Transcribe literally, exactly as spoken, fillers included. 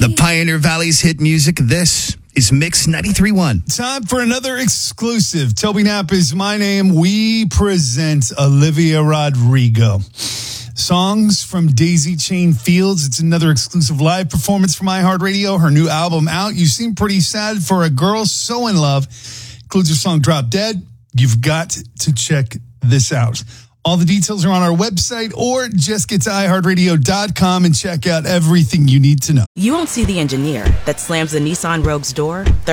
The Pioneer Valley's hit music. This is Mix ninety-three point one. Time for another exclusive. Toby Knapp is my name. We present Olivia Rodrigo. Songs from Daisy Chain Fields. It's another exclusive live performance from iHeartRadio. Her new album out. You seem pretty sad for a girl so in love. Includes her song Drop Dead. You've got to check this out. All the details are on our website, or just get to i heart radio dot com and check out everything you need to know. You won't see the engineer that slams the Nissan Rogue's door